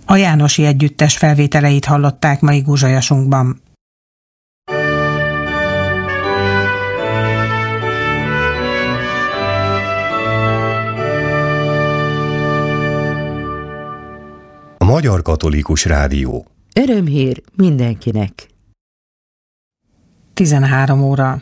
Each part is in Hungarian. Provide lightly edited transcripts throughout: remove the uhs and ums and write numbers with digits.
A Jánosi Együttes felvételeit hallották mai Guzsajasunkban. A Magyar Katolikus Rádió. Örömhír mindenkinek. 13 óra.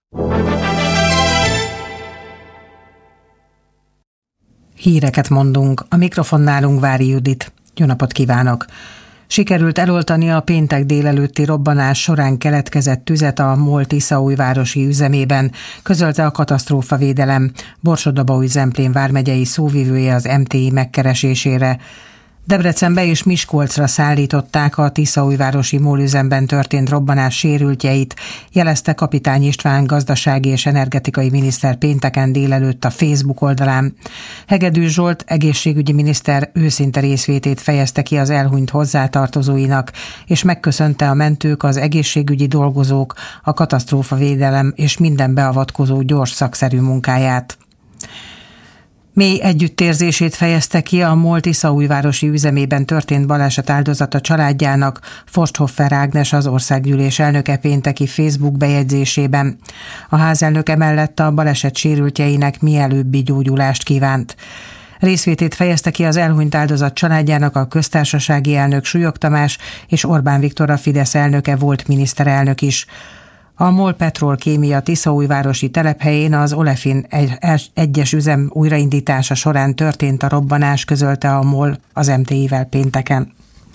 Híreket mondunk. A mikrofonnál Vári Judit. Jó napot kívánok! Sikerült eloltani a péntek délelőtti robbanás során keletkezett tüzet a MOL Tiszaújvárosi üzemében, közölte a katasztrófavédelem. Borsod-Abaúj-Zemplén vármegyei szóvivője az MTI megkeresésére. Debrecenbe és Miskolcra szállították a Tiszaújvárosi MOL üzemben történt robbanás sérültjeit, jelezte Kapitány István gazdasági és energetikai miniszter pénteken délelőtt a Facebook oldalán. Hegedűs Zsolt egészségügyi miniszter őszinte részvétét fejezte ki az elhunyt hozzátartozóinak, és megköszönte a mentők, az egészségügyi dolgozók, a katasztrófavédelem és minden beavatkozó gyors szakszerű munkáját. Mély együttérzését fejezte ki a MOL Tiszaújvárosi üzemében történt baleset áldozata családjának Forsthoffer Ágnes, az országgyűlés elnöke pénteki Facebook bejegyzésében. A házelnök emellett a baleset sérültjeinek mielőbbi gyógyulást kívánt. Részvétét fejezte ki az elhunyt áldozat családjának a köztársasági elnök Súlyog Tamás és Orbán Viktor, a Fidesz elnöke, volt miniszterelnök is. A MOL Petrolkémia Tiszaújvárosi telephelyén az Olefin egyes üzem újraindítása során történt a robbanás, közölte a MOL az MTI-vel pénteken.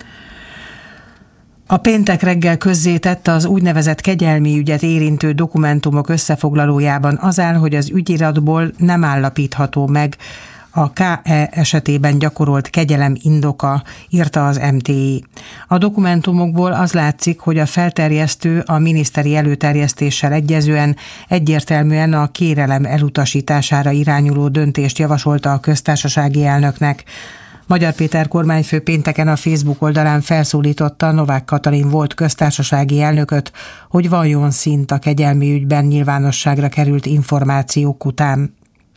A péntek reggel közzétett az úgynevezett kegyelmi ügyet érintő dokumentumok összefoglalójában az áll, hogy az ügyiratból nem állapítható meg a KE esetében gyakorolt kegyelem indoka, írta az MTI. A dokumentumokból az látszik, hogy a felterjesztő a miniszteri előterjesztéssel egyezően egyértelműen a kérelem elutasítására irányuló döntést javasolta a köztársasági elnöknek. Magyar Péter kormányfő pénteken a Facebook oldalán felszólította Novák Katalin volt köztársasági elnököt, hogy valljon szint a kegyelmi ügyben nyilvánosságra került információk után.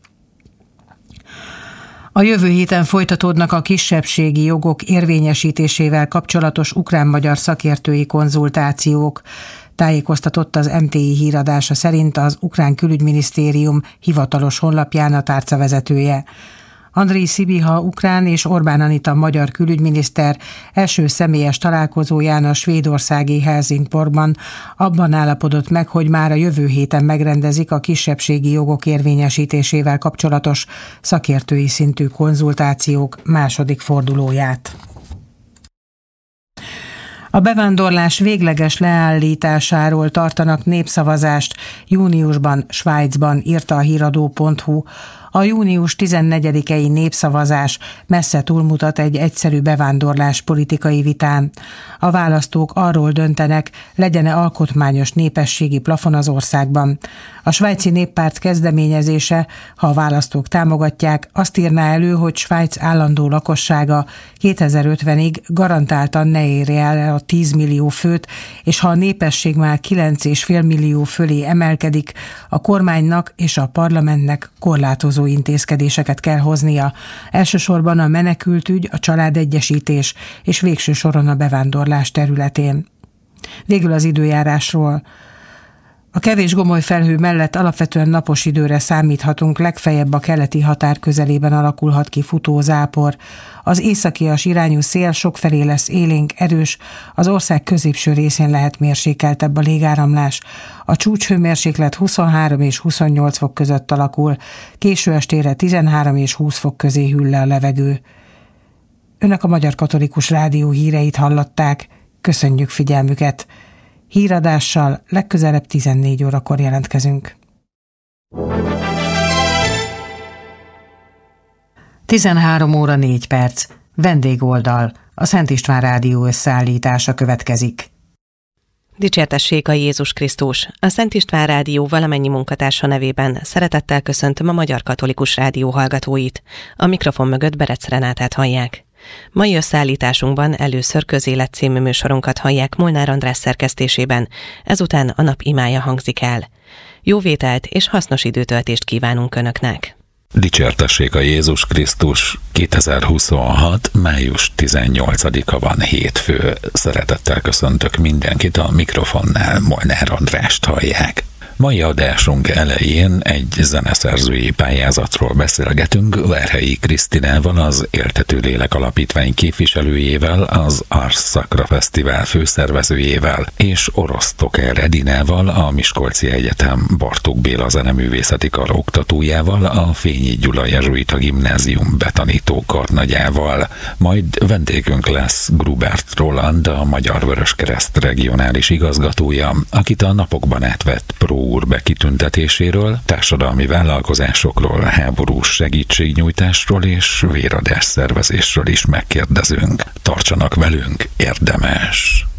A jövő héten folytatódnak a kisebbségi jogok érvényesítésével kapcsolatos ukrán-magyar szakértői konzultációk. Tájékoztatott az MTI híradása szerint az ukrán külügyminisztérium hivatalos honlapján a tárca vezetője. Andrii Szibiha ukrán és Orbán Anita magyar külügyminiszter első személyes találkozóján a svédországi Helsingborgban abban állapodott meg, hogy már a jövő héten megrendezik a kisebbségi jogok érvényesítésével kapcsolatos szakértői szintű konzultációk második fordulóját. A bevándorlás végleges leállításáról tartanak népszavazást júniusban Svájcban, írta a híradó.hu. A június 14-i népszavazás messze túlmutat egy egyszerű bevándorlás politikai vitán. A választók arról döntenek, legyen-e alkotmányos népességi plafon az országban. A svájci néppárt kezdeményezése, ha a választók támogatják, azt írná elő, hogy Svájc állandó lakossága 2050-ig garantáltan ne érje el a 10 millió főt, és ha a népesség már 9,5 millió fölé emelkedik, a kormánynak és a parlamentnek korlátozó intézkedéseket kell hoznia, elsősorban a menekültügy, a családegyesítés és végső soron a bevándorlás területén. Végül az időjárásról. A kevés gomoly felhő mellett alapvetően napos időre számíthatunk, legfeljebb a keleti határ közelében alakulhat ki futó zápor. Az északias irányú szél sokfelé lesz élénk, erős, az ország középső részén lehet mérsékeltebb a légáramlás. A csúcshőmérséklet 23 és 28 fok között alakul, késő estére 13 és 20 fok közé hűl le a levegő. Önök a Magyar Katolikus Rádió híreit hallották, köszönjük figyelmüket! Híradással legközelebb 14 órakor jelentkezünk. 13 óra 4 perc. Vendégoldal. A Szent István Rádió összeállítása következik. Dicsértessék a Jézus Krisztus! A Szent István Rádió valamennyi munkatársa nevében szeretettel köszöntöm a Magyar Katolikus Rádió hallgatóit. A mikrofon mögött Berec Renátát hallják. Mai összeállításunkban először Közélet című műsorunkat hallják Molnár András szerkesztésében, ezután a nap imája hangzik el. Jó vételt és hasznos időtöltést kívánunk Önöknek! Dicsértessék a Jézus Krisztus. 2026. május 18-a van, hétfő. Szeretettel köszöntök mindenkit, a mikrofonnál Molnár Andrást hallják. Mai adásunk elején egy zeneszerzői pályázatról beszélgetünk Verhelyi Krisztinával, az Éltető Lélek Alapítvány képviselőjével, az Ars Sacra Fesztivál főszervezőjével, és Orosz Toker Edinával, a Miskolci Egyetem Bartók Béla zeneművészeti kar oktatójával, a Fényi Gyula Jezsuita Gimnázium betanító karnagyával. Majd vendégünk lesz Grubert Roland, a Magyar Vöröskereszt regionális igazgatója, akit a napokban átvett Pro úr bekitüntetéséről, társadalmi vállalkozásokról, háborús segítségnyújtásról és véradás szervezésről is megkérdezünk. Tartsanak velünk, érdemes!